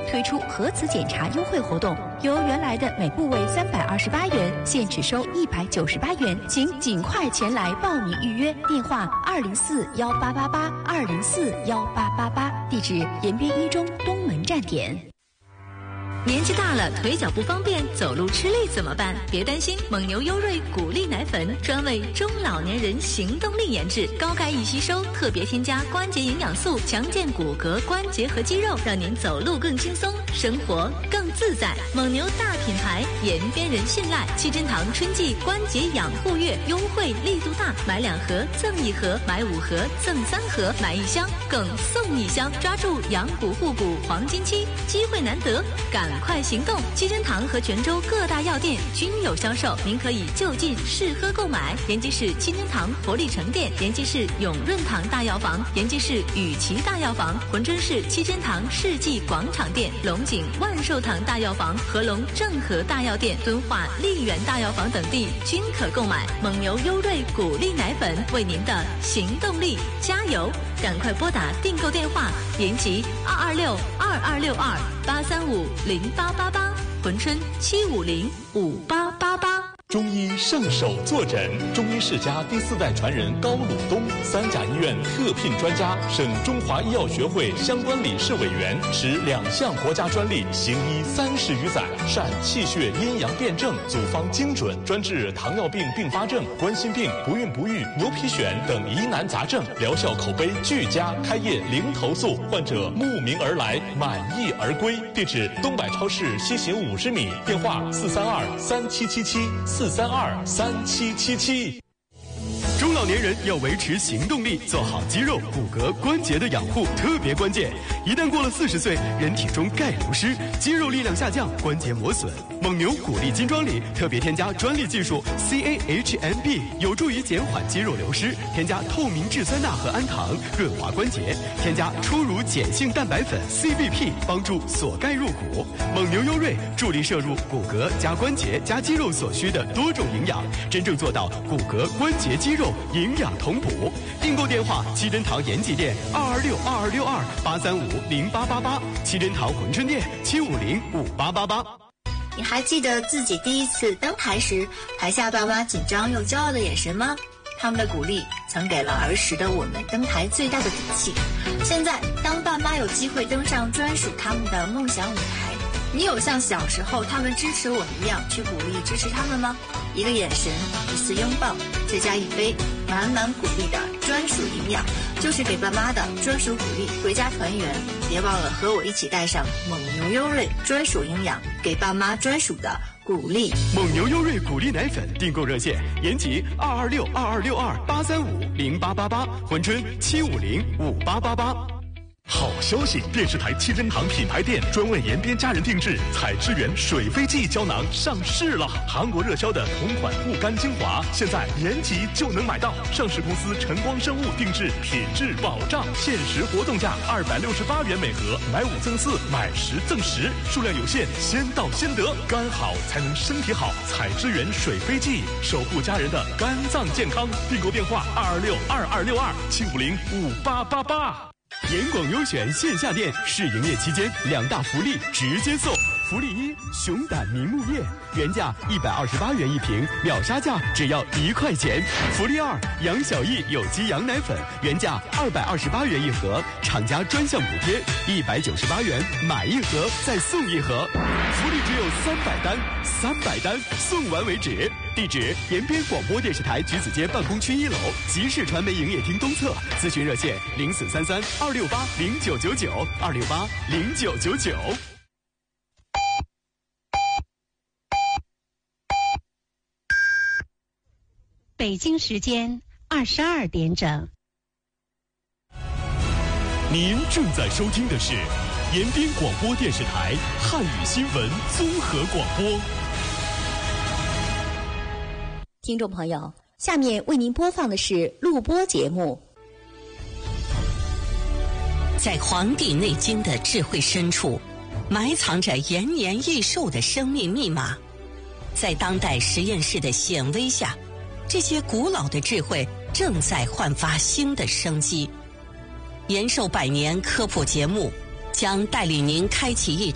推出核磁检查优惠活动，由原来的每部位328元，现只收198元，请尽快前来报名预约。电话204-1888，204-1888，地址延边一中东门站点。年纪大了，腿脚不方便，走路吃力怎么办？别担心，蒙牛优瑞谷粒奶粉专为中老年人行动力研制，高钙易吸收，特别添加关节营养素，强健骨骼、关节和肌肉，让您走路更轻松，生活更自在。蒙牛大品牌，延边人信赖。七珍堂春季关节养护月优惠力度大，买2盒赠1盒，买5盒赠3盒，买1箱更送1箱，抓住养骨护骨黄金期，机会难得，赶快行动！七珍堂和泉州各大药店均有销售，您可以就近试喝购买。延吉市七珍堂活力城店、延吉市永润堂大药房、延吉市雨琦大药房、珲春市七珍堂世纪广场店、龙井万寿堂大药房、合龙正和大药店、敦化丽园大药房等地均可购买。蒙牛优瑞谷粒奶粉，为您的行动力加油！赶快拨打订购电话：延吉226-2262-835-0888，珲春750-5888。 中医圣手坐诊，中医世家第4代传人高鲁东，3甲医院特聘专家，省中华医药学会相关理事委员，持2项国家专利，行医30余载，善气血阴阳辩证，组方精准，专治糖尿病并发症、冠心病、不孕不育、牛皮癣等疑难杂症，疗效口碑俱佳，开业零投诉，患者慕名而来，满意而归。地址：东百超市西行50米，电话432-3777，432-3777。 中老年人要维持行动力，做好肌肉、骨骼、关节的养护特别关键。一旦过了40岁，人体中钙流失，肌肉力量下降，关节磨损。蒙牛谷粒金装里特别添加专利技术 CAHMB， 有助于减缓肌肉流失。添加透明质酸钠和氨糖，润滑关节。添加初乳碱性蛋白粉 CBP， 帮助锁钙入骨。蒙牛优瑞助力摄入骨骼加关节加肌肉所需的多种营养，真正做到骨骼、关节、肌肉营养同补。订购电话：七珍堂延吉店226-2262-835-0888，七珍堂珲春店750-5888。 你还记得自己第一次登台时，台下爸妈紧张又骄傲的眼神吗？他们的鼓励曾给了儿时的我们登台最大的底气。现在，当爸妈有机会登上专属他们的梦想舞台，你有像小时候他们支持我一样去鼓励支持他们吗？一个眼神，一次拥抱，再加一杯满满鼓励的专属营养，就是给爸妈的专属鼓励。回家团圆，别忘了和我一起带上蒙牛优瑞专属营养，给爸妈专属的鼓励。 蒙牛优瑞鼓励奶粉订购热线：延吉226-2262-835-0888，珲春750-5888。 好消息！电视台七珍堂品牌店专为延边家人定制彩之源水飞蓟胶囊上市了。韩国热销的同款护肝精华，现在延吉就能买到。上市公司晨光生物定制，品质保障，限时活动价268元每盒，买5赠4，买10赠10，数量有限，先到先得。肝好才能身体好，彩之源水飞蓟守护家人的肝脏健康。订购电话226-2262-750-5888。 延广优选线下店试营业期间，2大福利直接送。福利1：熊胆明目叶，原价128元一瓶，秒杀价只要1块钱。福利2：杨小艺有机羊奶粉，原价228元一盒，厂家专项补贴198元，买1盒再送1盒。福利只有300单送完为止。地址：延边广播电视台橘子街办公区1楼集市传媒营业厅东侧。咨询热线：0433-268-0999，268-0999。 北京时间22点整。 您正在收听的是延边广播电视台汉语新闻综合广播。 听众朋友，下面为您播放的是录播节目。 在《黄帝内经》的智慧深处，埋藏着延年益寿的生命密码。在当代实验室的显微下，这些古老的智慧正在焕发新的生机。延寿100年科普节目将带领您开启一